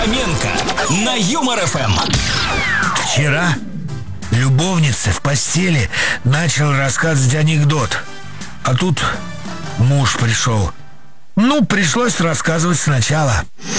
Фоменко на Юмор ФМ. Вчера любовнице в постели начал рассказывать анекдот. А тут муж пришел. Ну, пришлось рассказывать сначала.